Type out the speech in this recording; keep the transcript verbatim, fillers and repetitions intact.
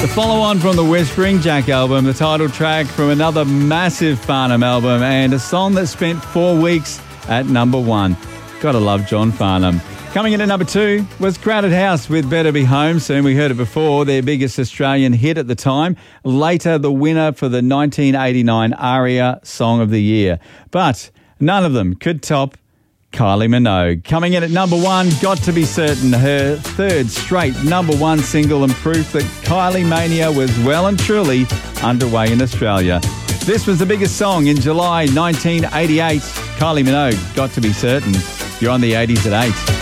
The follow-on from the Whispering Jack album, the title track from another massive Farnham album, and a song that spent four weeks at number one. Gotta love John Farnham. Coming in at number two was Crowded House with Better Be Home Soon. We heard it before, their biggest Australian hit at the time. Later, the winner for the nineteen eighty-nine ARIA Song of the Year. But none of them could top Kylie Minogue. Coming in at number one, Got to Be Certain, her third straight number one single, and proof that Kylie Mania was well and truly underway in Australia. This was the biggest song in July nineteen eighty-eight. Kylie Minogue, Got to Be Certain. You're on the eighties at eight.